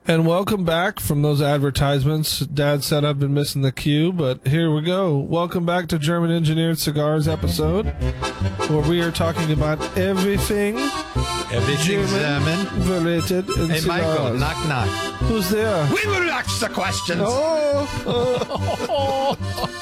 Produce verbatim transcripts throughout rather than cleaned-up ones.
And welcome back from those advertisements. Dad said I've been missing the cue, but here we go. Welcome back to German Engineered Cigars episode, where we are talking about everything, everything German related in Hey, cigars. Michael, knock, knock. Who's there? We will ask the questions. Oh,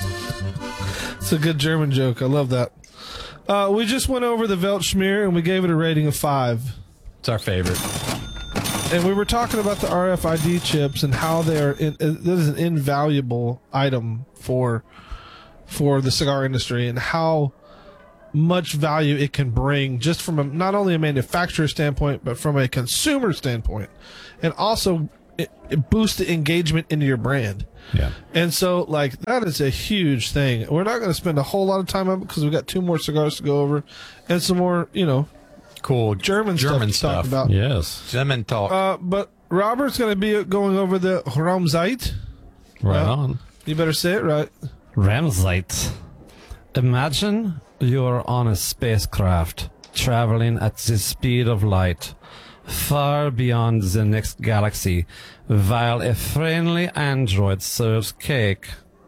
oh. It's a good German joke. I love that. Uh, we just went over the Weltschmerz, and we gave it a rating of five. It's our favorite. And we were talking about the R F I D chips and how they're in, uh, this is an invaluable item for for the cigar industry, and how much value it can bring just from a, not only a manufacturer standpoint, but from a consumer standpoint, and also it, it boosts the engagement into your brand. Yeah. And so, like, that is a huge thing. We're not going to spend a whole lot of time on it because we've got two more cigars to go over and some more, you know, cool German, German stuff to stuff. talk about. Yes. German talk. Uh, but Robert's going to be going over the Ramzeit. Right Well, on. You better say it right. Ramzeit. Imagine you're on a spacecraft traveling at the speed of light, far beyond the next galaxy, while a friendly android serves cake.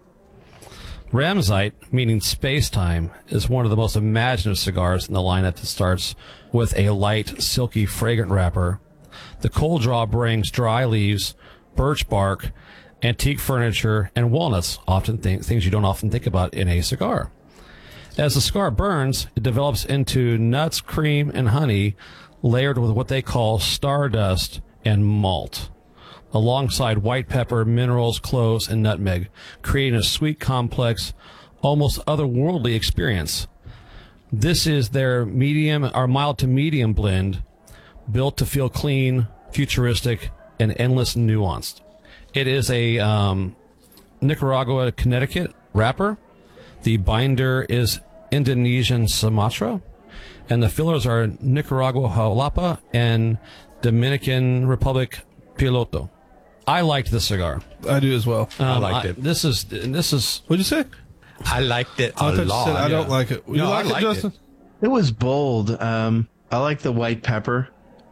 Ramzeit, meaning space-time, is one of the most imaginative cigars in the lineup that starts with a light, silky, fragrant wrapper. The cold draw brings dry leaves, birch bark, antique furniture, and walnuts, often th- things you don't often think about in a cigar. As the cigar burns, it develops into nuts, cream, and honey, layered with what they call stardust and malt, alongside white pepper, minerals, cloves, and nutmeg, creating a sweet, complex, almost otherworldly experience. This is their medium or mild to medium blend, built to feel clean, futuristic, and endless nuanced. It is a um, Nicaragua, Connecticut wrapper. The binder is Indonesian Sumatra, and the fillers are Nicaragua Jalapa and Dominican Republic Piloto. I liked this cigar. I do as well. Um, I liked it. This is this is What'd you say? I liked it a I thought you lot. said I don't yeah. like it. You No, like I it, liked Justin? it. It was bold. Um, I like the white pepper,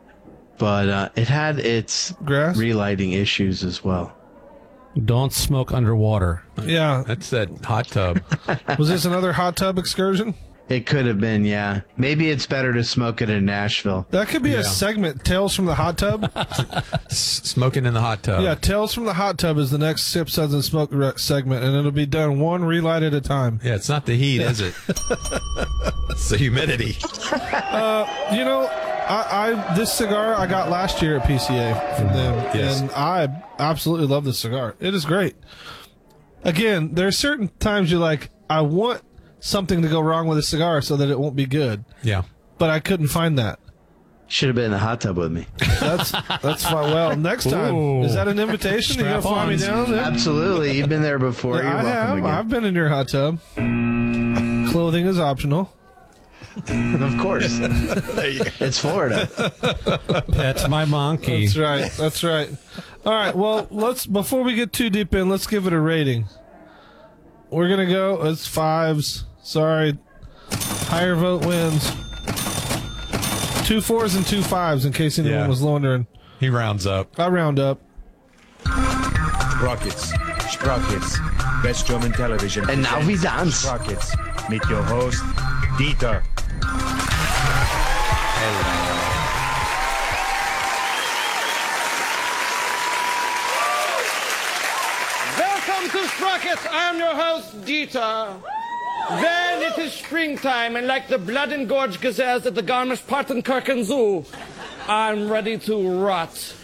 but uh, it had its Grass? relighting issues as well. don't smoke underwater. Yeah. That's that hot tub. Was this another hot tub excursion? It could have been, yeah. Maybe it's better to smoke it in Nashville. That could be Yeah. a segment. Tales from the hot tub. S- smoking in the hot tub. Yeah, Tales from the hot tub is the next Sip Suds and Smoke Re- segment, and it'll be done one relight at a time. Yeah, it's not the heat, is it? It's the humidity. You know, I, I this cigar I got last year at P C A from them, Yes. and I absolutely love this cigar. It is great. Again, there are certain times you're like, I want something to go wrong with a cigar so that it won't be good, Yeah. but I couldn't find that. Should have been in the hot tub with me. That's that's fine. Well, next time, Ooh. is that an invitation? You gonna Strap fly me on. down there? Absolutely. You've been there before. You're I welcome have. again. I've been in your hot tub. Clothing is optional. Of course. It's Florida. Pet my monkey. That's right. That's right. All right. Well, let's before we get too deep in, let's give it a rating. We're gonna go. It's fives. Sorry. Higher vote wins. Two fours and two fives, in case anyone Yeah. was wondering. He rounds up. I round up. Rockets, Sprockets, best German television. And now we presents dance. Sprockets, mit your host, Dieter. Welcome to Sprockets. I am your host, Dieter. Then it is springtime, and like the blood and gorge gazelles at the Garmisch-Partenkirchen Zoo, I'm ready to rot.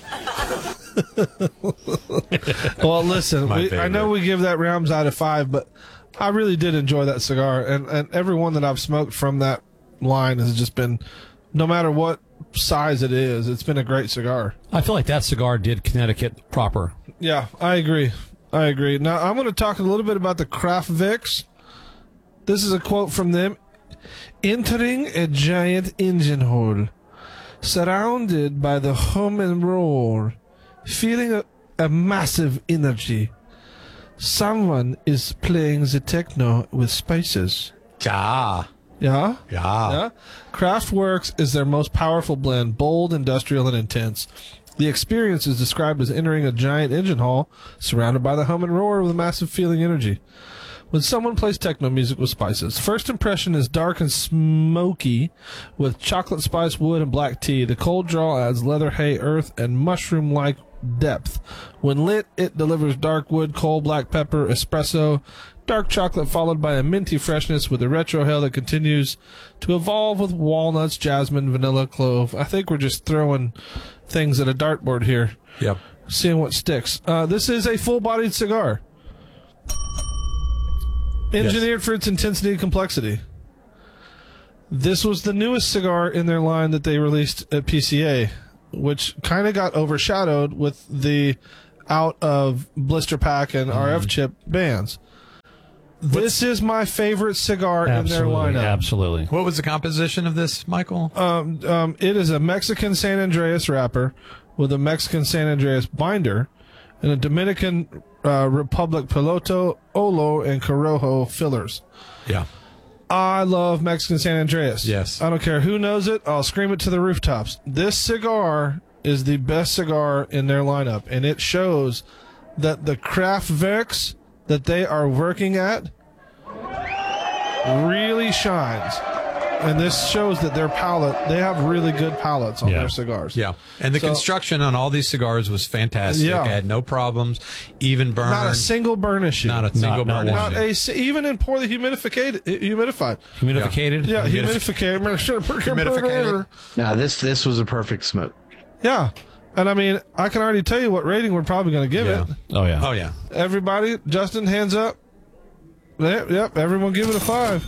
Well, listen. My We, I favorite. know we give that rounds out of five, but I really did enjoy that cigar, and and every one that I've smoked from that line has just been, no matter what size it is, it's been a great cigar. I feel like that cigar did Connecticut proper. Yeah, I agree. I agree. Now, I'm going to talk a little bit about the Kraft Vicks. This is a quote from them. Entering a giant engine hole, surrounded by the hum and roar, feeling a, a massive energy. Someone is playing the techno with spices. Ja. Yeah? Ja. Yeah. Kraftwerks is their most powerful blend, bold, industrial, and intense. The experience is described as entering a giant engine hall surrounded by the hum and roar with a massive feeling energy. When someone plays techno music with spices, first impression is dark and smoky with chocolate spice, wood, and black tea. The cold draw adds leather, hay, earth, and mushroom-like depth. When lit, it delivers dark wood, coal, black pepper, espresso, dark chocolate, followed by a minty freshness with a retro hell that continues to evolve with walnuts, jasmine, vanilla, clove. I think we're just throwing things at a dartboard here. Yep. Seeing what sticks. Uh, this is a full-bodied cigar. Engineered yes. for its intensity and complexity. This was the newest cigar in their line that they released at P C A, which kind of got overshadowed with the out of blister pack and mm. R F chip bands. This is my favorite cigar absolutely, in their lineup. Absolutely. What was the composition of this, Michael? Um, um, it is a Mexican San Andreas wrapper with a Mexican San Andreas binder and a Dominican uh, Republic Piloto, Olo, and Corojo fillers. Yeah. I love Mexican San Andreas. Yes. I don't care who knows it. I'll scream it to the rooftops. This cigar is the best cigar in their lineup, and it shows that the Kraftwerks that they are working at really shines. And this shows that their palate, they have really good palates on yeah. their cigars. Yeah. And the so, construction on all these cigars was fantastic. Yeah. I had no problems. Even burn. Not a single burn issue. Not a single not, burn not issue. Not a, even in poorly humidified. humidified. Humidificated? Yeah, Humidific- humidificated. Humidificated. Now, this this was a perfect smoke. Yeah. And I mean, I can already tell you what rating we're probably going to give Yeah. it. Oh, yeah. Oh, yeah. Everybody, Justin, hands up. Yep, yep, everyone give it a five.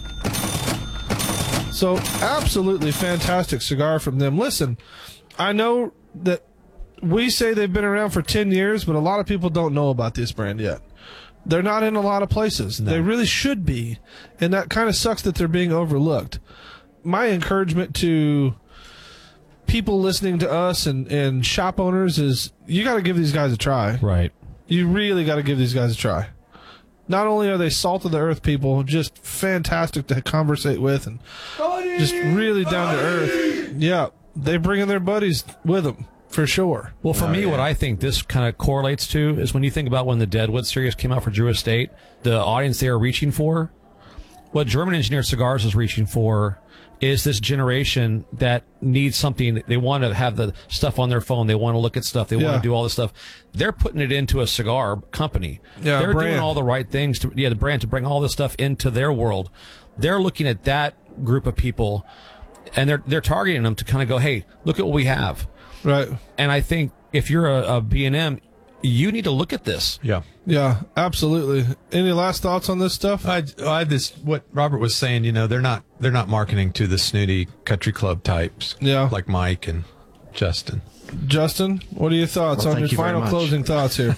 So, absolutely fantastic cigar from them. Listen, I know that we say they've been around for ten years, but a lot of people don't know about this brand yet. They're not in a lot of places. No. They really should be, and that kind of sucks that they're being overlooked. My encouragement to people listening to us and, and shop owners is you got to give these guys a try. Right. You really got to give these guys a try. Not only are they salt of the earth people, just fantastic to conversate with and just really down to earth. Yeah, they bring in their buddies with them for sure. Well, for Oh, me, yeah. what I think this kind of correlates to is when you think about when the Deadwood series came out for Drew Estate, the audience they are reaching for, what German Engineered Cigars is reaching for is this generation that needs something. They want to have the stuff on their phone. They want to look at stuff. They Yeah. want to do all this stuff. They're putting it into a cigar company. Yeah, They're brand. doing all the right things to, yeah, the brand to bring all this stuff into their world. They're looking at that group of people and they're, they're targeting them to kind of go, hey, look at what we have. Right. And I think if you're a, a B and M, you need to look at this. Yeah. Yeah, absolutely. Any last thoughts on this stuff? I, I had this, what Robert was saying, you know, they're not, they're not marketing to the snooty country club types. Yeah. Like Mike and Justin. Justin, what are your thoughts Well, on your thank you very final much. closing thoughts here?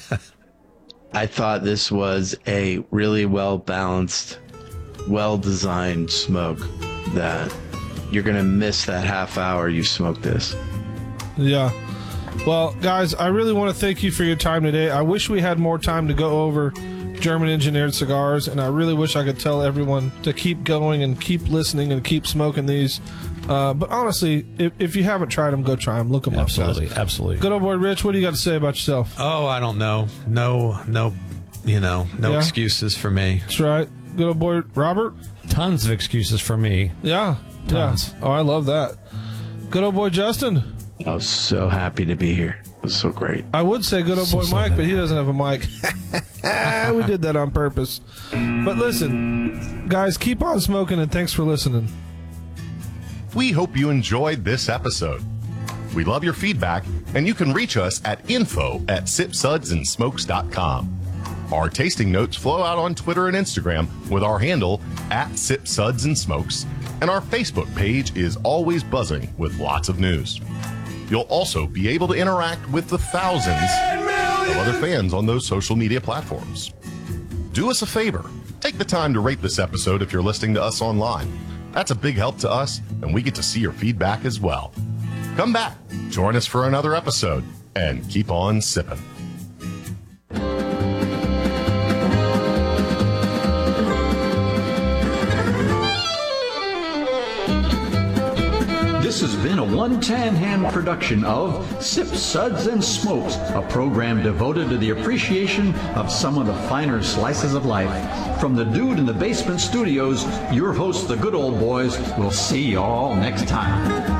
I thought this was a really well balanced, well designed smoke that you're going to miss that half hour you smoked this. Yeah. Well, guys, I really want to thank you for your time today. I wish we had more time to go over German engineered cigars, and I really wish I could tell everyone to keep going and keep listening and keep smoking these. Uh, but honestly, if, if you haven't tried them, go try them. Look them Absolutely. up, guys. Absolutely. Good old boy, Rich, what do you got to say about yourself? Oh, I don't know. No, no, you know, no Yeah. excuses for me. That's right. Good old boy, Robert? Tons of excuses for me. Yeah. Tons. Yeah. Oh, I love that. Good old boy, Justin? I was so happy to be here. It was so great. I would say good old boy So Mike, sad. but he doesn't have a mic. We did that on purpose. But listen, guys, keep on smoking, and thanks for listening. We hope you enjoyed this episode. We love your feedback, and you can reach us at info at sip suds and smokes dot com. Our tasting notes flow out on Twitter and Instagram with our handle at sipsudsandsmokes, and our Facebook page is always buzzing with lots of news. You'll also be able to interact with the thousands of other fans on those social media platforms. Do us a favor. Take the time to rate this episode if you're listening to us online. That's a big help to us, and we get to see your feedback as well. Come back, join us for another episode, and keep on sipping. This has been a one tan hand production of Sip Suds and Smokes, a program devoted to the appreciation of some of the finer slices of life. From the Dude in the Basement Studios, your hosts, the Good Old Boys, will see you all next time.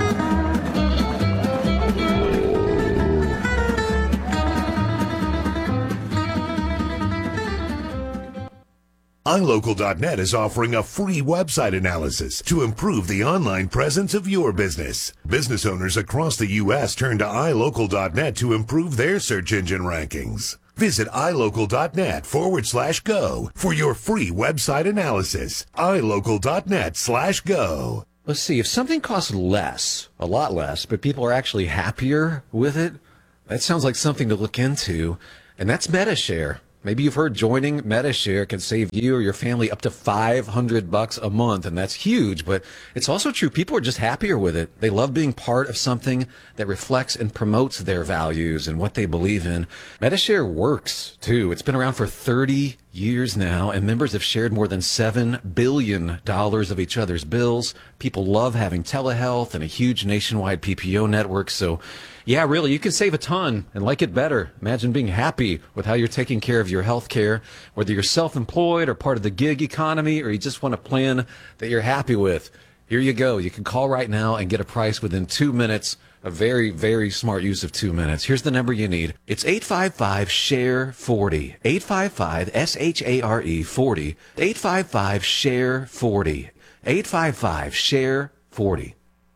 i local dot net is offering a free website analysis to improve the online presence of your business. Business owners across the U S turn to i local dot net to improve their search engine rankings. Visit i local dot net forward slash go for your free website analysis. i local dot net slash go. Let's see, if something costs less, a lot less, but people are actually happier with it, that sounds like something to look into, and that's MetaShare. Maybe you've heard joining MetaShare can save you or your family up to five hundred bucks a month, and that's huge, but it's also true. People are just happier with it. They love being part of something that reflects and promotes their values and what they believe in. MetaShare works, too. It's been around for thirty years now, and members have shared more than seven billion dollars of each other's bills. People love having telehealth and a huge nationwide P P O network, so yeah, really, you can save a ton and like it better. Imagine being happy with how you're taking care of your health care, whether you're self-employed or part of the gig economy, or you just want a plan that you're happy with. Here you go. You can call right now and get a price within two minutes. A very, very smart use of two minutes. Here's the number you need. It's eight five five, share forty. eight five five, S H A R E, forty. eight five five, share forty. eight five five, share forty.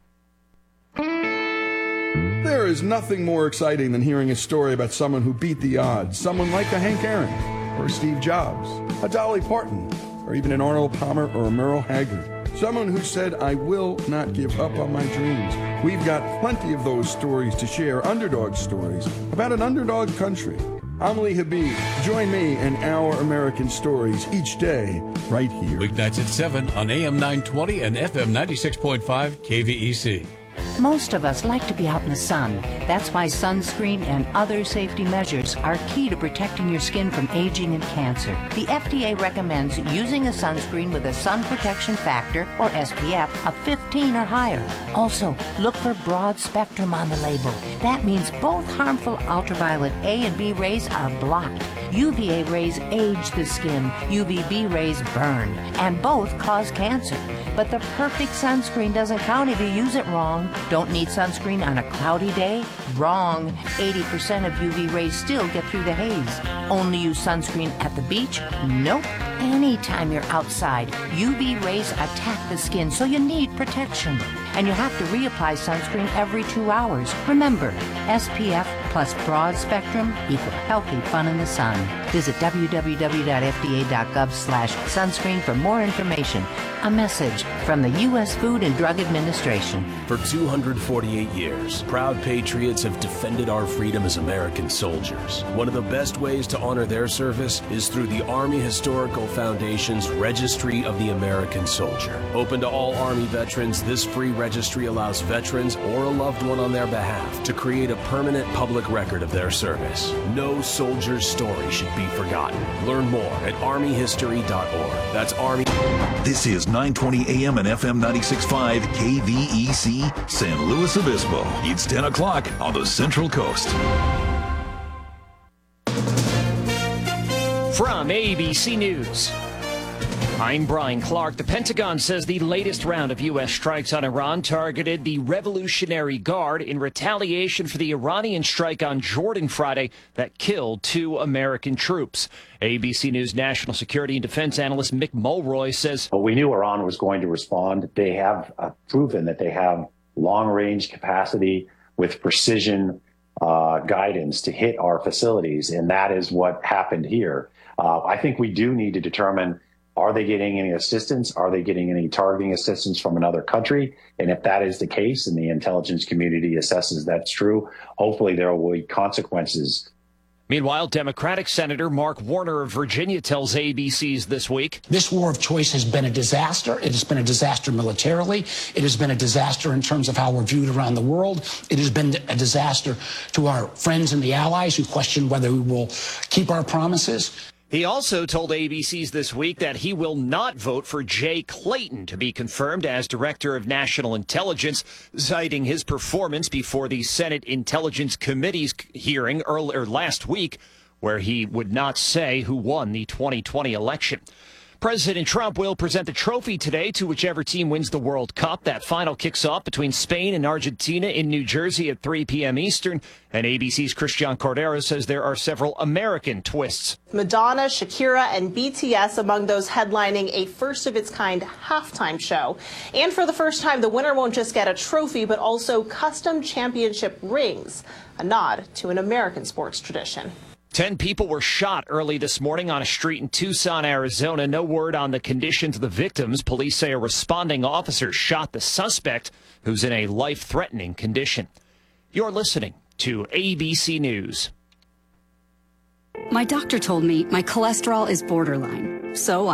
There is nothing more exciting than hearing a story about someone who beat the odds. Someone like a Hank Aaron, or Steve Jobs, a Dolly Parton, or even an Arnold Palmer or a Merle Haggard. Someone who said, I will not give up on my dreams. We've got plenty of those stories to share, underdog stories, about an underdog country. I'm Lee Habib. Join me in Our American Stories each day, right here. Weeknights at seven on A M nine twenty and F M ninety-six point five K V E C. Most of us like to be out in the sun. That's why sunscreen and other safety measures are key to protecting your skin from aging and cancer. The F D A recommends using a sunscreen with a sun protection factor, or S P F, of fifteen or higher. Also, look for broad spectrum on the label. That means both harmful ultraviolet A and B rays are blocked. U V A rays age the skin, U V B rays burn, and both cause cancer. But the perfect sunscreen doesn't count if you use it wrong. Don't need sunscreen on a cloudy day? Wrong. eighty percent of U V rays still get through the haze. Only use sunscreen at the beach? Nope. Anytime you're outside, U V rays attack the skin, so you need protection. And you have to reapply sunscreen every two hours. Remember, S P F plus broad spectrum equal healthy fun in the sun. Visit w w w dot f d a dot gov slash sunscreen for more information. A message from the U S Food and Drug Administration. For two hundred forty-eight years, proud patriots have defended our freedom as American soldiers. One of the best ways to honor their service is through the Army Historical Foundation's Registry of the American Soldier. Open to all Army veterans, this free registry allows veterans or a loved one on their behalf to create a permanent public record of their service. No soldier's story should be forgotten. Learn more at army history dot org. That's Army. This is nine twenty A M and F M ninety-six point five K V E C, San Luis Obispo. It's ten o'clock on the Central Coast. From A B C News, I'm Brian Clark. The Pentagon says the latest round of U S strikes on Iran targeted the Revolutionary Guard in retaliation for the Iranian strike on Jordan Friday that killed two American troops. A B C News national security and defense analyst Mick Mulroy says, well, we knew Iran was going to respond. They have uh, proven that they have long-range capacity with precision uh, guidance to hit our facilities, and that is what happened here. Uh, I think we do need to determine, are they getting any assistance? Are they getting any targeting assistance from another country? And if that is the case and the intelligence community assesses that's true, hopefully there will be consequences. Meanwhile, Democratic Senator Mark Warner of Virginia tells A B C's This Week, this war of choice has been a disaster. It has been a disaster militarily. It has been a disaster in terms of how we're viewed around the world. It has been a disaster to our friends and the allies who question whether we will keep our promises. He also told A B C's This Week that he will not vote for Jay Clayton to be confirmed as Director of National Intelligence, citing his performance before the Senate Intelligence Committee's hearing earlier last week, where he would not say who won the twenty twenty election. President Trump will present the trophy today to whichever team wins the World Cup. That final kicks off between Spain and Argentina in New Jersey at three p.m. Eastern. And A B C's Christian Cordero says there are several American twists. Madonna, Shakira, and B T S among those headlining a first-of-its-kind halftime show. And for the first time, the winner won't just get a trophy, but also custom championship rings, a nod to an American sports tradition. Ten people were shot early this morning on a street in Tucson, Arizona. No word on the conditions of the victims. Police say a responding officer shot the suspect, who's in a life-threatening condition. You're listening to A B C News. My doctor told me my cholesterol is borderline, so